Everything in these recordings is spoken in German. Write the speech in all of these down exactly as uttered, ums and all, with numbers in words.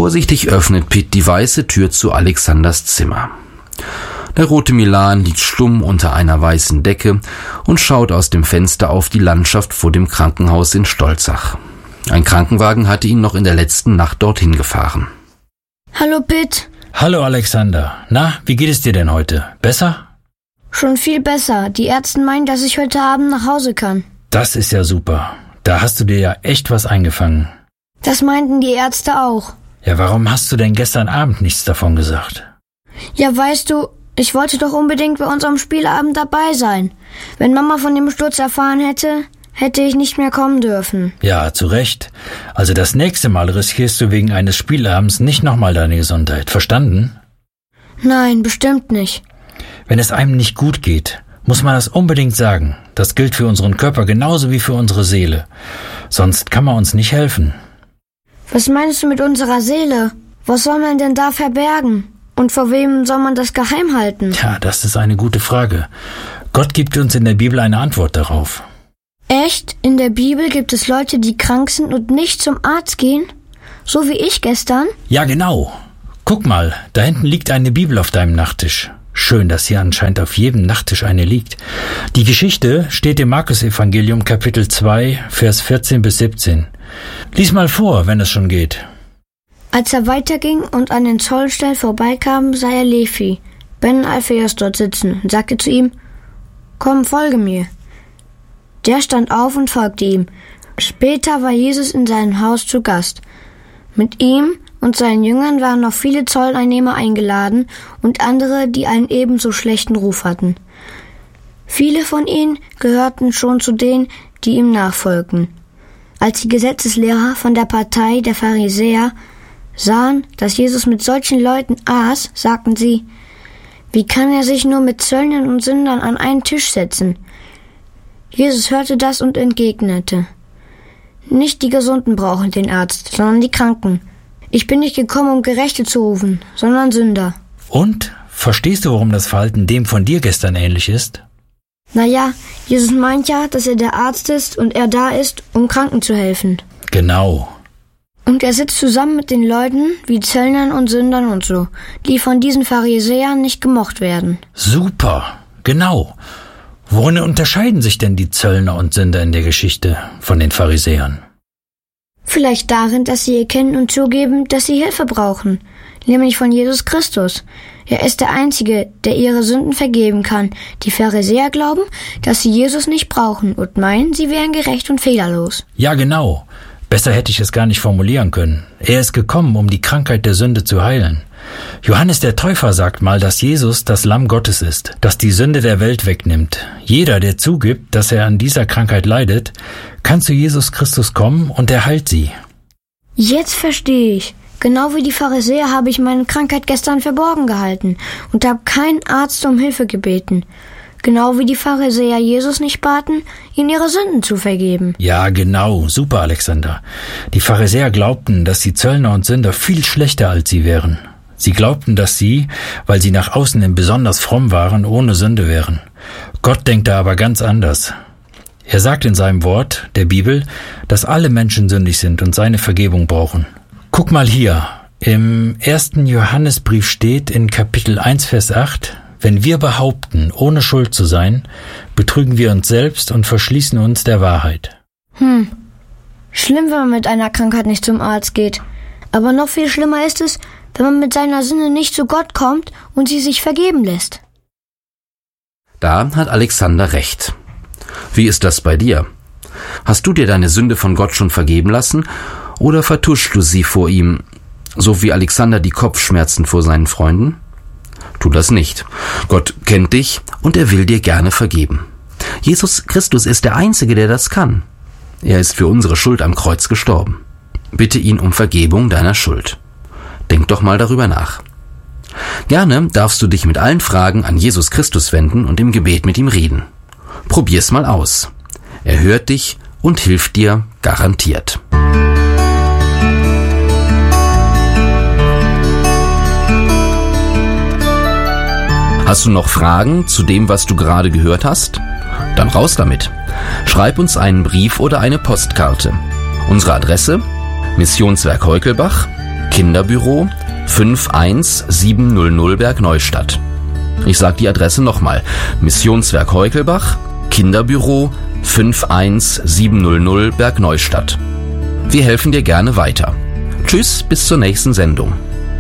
Vorsichtig öffnet Pitt die weiße Tür zu Alexanders Zimmer. Der rote Milan liegt stumm unter einer weißen Decke und schaut aus dem Fenster auf die Landschaft vor dem Krankenhaus in Stolzach. Ein Krankenwagen hatte ihn noch in der letzten Nacht dorthin gefahren. Hallo Pitt. Hallo Alexander. Na, wie geht es dir denn heute? Besser? Schon viel besser. Die Ärzte meinen, dass ich heute Abend nach Hause kann. Das ist ja super. Da hast du dir ja echt was eingefangen. Das meinten die Ärzte auch. Ja, warum hast du denn gestern Abend nichts davon gesagt? Ja, weißt du, ich wollte doch unbedingt bei unserem Spielabend dabei sein. Wenn Mama von dem Sturz erfahren hätte, hätte ich nicht mehr kommen dürfen. Ja, zu Recht. Also das nächste Mal riskierst du wegen eines Spielabends nicht nochmal deine Gesundheit. Verstanden? Nein, bestimmt nicht. Wenn es einem nicht gut geht, muss man das unbedingt sagen. Das gilt für unseren Körper genauso wie für unsere Seele. Sonst kann man uns nicht helfen. Was meinst du mit unserer Seele? Was soll man denn da verbergen? Und vor wem soll man das geheim halten? Ja, das ist eine gute Frage. Gott gibt uns in der Bibel eine Antwort darauf. Echt? In der Bibel gibt es Leute, die krank sind und nicht zum Arzt gehen? So wie ich gestern? Ja, genau. Guck mal, da hinten liegt eine Bibel auf deinem Nachttisch. Schön, dass hier anscheinend auf jedem Nachttisch eine liegt. Die Geschichte steht im Markus-Evangelium Kapitel zwei, Vers vierzehn bis siebzehn. Lies mal vor, wenn es schon geht. Als er weiterging und an den Zollstellen vorbeikam, sah er Levi, Ben Alphaeus, dort sitzen und sagte zu ihm, »Komm, folge mir.« Der stand auf und folgte ihm. Später war Jesus in seinem Haus zu Gast. Mit ihm und seinen Jüngern waren noch viele Zolleinnehmer eingeladen und andere, die einen ebenso schlechten Ruf hatten. Viele von ihnen gehörten schon zu denen, die ihm nachfolgten. Als die Gesetzeslehrer von der Partei der Pharisäer sahen, dass Jesus mit solchen Leuten aß, sagten sie, wie kann er sich nur mit Zöllnern und Sündern an einen Tisch setzen? Jesus hörte das und entgegnete, nicht die Gesunden brauchen den Arzt, sondern die Kranken. Ich bin nicht gekommen, um Gerechte zu rufen, sondern Sünder. Und? Verstehst du, warum das Verhalten dem von dir gestern ähnlich ist? Naja, Jesus meint ja, dass er der Arzt ist und er da ist, um Kranken zu helfen. Genau. Und er sitzt zusammen mit den Leuten wie Zöllnern und Sündern und so, die von diesen Pharisäern nicht gemocht werden. Super, genau. Worin unterscheiden sich denn die Zöllner und Sünder in der Geschichte von den Pharisäern? Vielleicht darin, dass sie erkennen und zugeben, dass sie Hilfe brauchen, nämlich von Jesus Christus. Er ist der Einzige, der ihre Sünden vergeben kann. Die Pharisäer glauben, dass sie Jesus nicht brauchen und meinen, sie wären gerecht und fehlerlos. Ja, genau. Besser hätte ich es gar nicht formulieren können. Er ist gekommen, um die Krankheit der Sünde zu heilen. Johannes der Täufer sagt mal, dass Jesus das Lamm Gottes ist, das die Sünde der Welt wegnimmt. Jeder, der zugibt, dass er an dieser Krankheit leidet, kann zu Jesus Christus kommen und er heilt sie. Jetzt verstehe ich. Genau wie die Pharisäer habe ich meine Krankheit gestern verborgen gehalten und habe keinen Arzt um Hilfe gebeten. Genau wie die Pharisäer Jesus nicht baten, ihnen ihre Sünden zu vergeben. Ja, genau. Super, Alexander. Die Pharisäer glaubten, dass die Zöllner und Sünder viel schlechter als sie wären. Sie glaubten, dass sie, weil sie nach außen hin besonders fromm waren, ohne Sünde wären. Gott denkt da aber ganz anders. Er sagt in seinem Wort, der Bibel, dass alle Menschen sündig sind und seine Vergebung brauchen. Guck mal hier. Im ersten Johannesbrief steht in Kapitel eins, Vers acht, wenn wir behaupten, ohne Schuld zu sein, betrügen wir uns selbst und verschließen uns der Wahrheit. Hm, schlimm, wenn man mit einer Krankheit nicht zum Arzt geht. Aber noch viel schlimmer ist es, wenn man mit seiner Sünde nicht zu Gott kommt und sie sich vergeben lässt. Da hat Alexander recht. Wie ist das bei dir? Hast du dir deine Sünde von Gott schon vergeben lassen oder vertuschst du sie vor ihm, so wie Alexander die Kopfschmerzen vor seinen Freunden? Tu das nicht. Gott kennt dich und er will dir gerne vergeben. Jesus Christus ist der Einzige, der das kann. Er ist für unsere Schuld am Kreuz gestorben. Bitte ihn um Vergebung deiner Schuld. Denk doch mal darüber nach. Gerne darfst du dich mit allen Fragen an Jesus Christus wenden und im Gebet mit ihm reden. Probier's mal aus. Er hört dich und hilft dir garantiert. Hast du noch Fragen zu dem, was du gerade gehört hast? Dann raus damit. Schreib uns einen Brief oder eine Postkarte. Unsere Adresse: Missionswerk Heukelbach, Kinderbüro fünf eins sieben null null Bergneustadt. Ich sage die Adresse nochmal. Missionswerk Heukelbach, Kinderbüro fünf eins sieben null null Bergneustadt. Wir helfen dir gerne weiter. Tschüss, bis zur nächsten Sendung.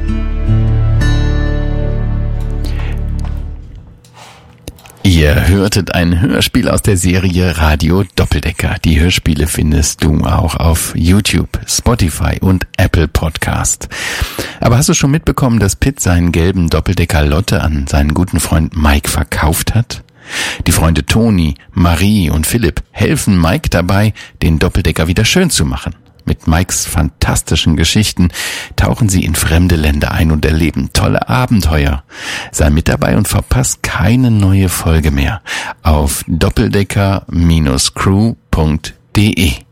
Ihr hörtet ein Hörspiel aus der Serie Radio Doppeldecker. Die Hörspiele findest du auch auf YouTube, Spotify und Apple Podcast. Aber hast du schon mitbekommen, dass Pitt seinen gelben Doppeldecker Lotte an seinen guten Freund Mike verkauft hat? Die Freunde Toni, Marie und Philipp helfen Mike dabei, den Doppeldecker wieder schön zu machen. Mit Mikes fantastischen Geschichten tauchen sie in fremde Länder ein und erleben tolle Abenteuer. Sei mit dabei und verpasst keine neue Folge mehr auf doppeldecker Bindestrich crew punkt de.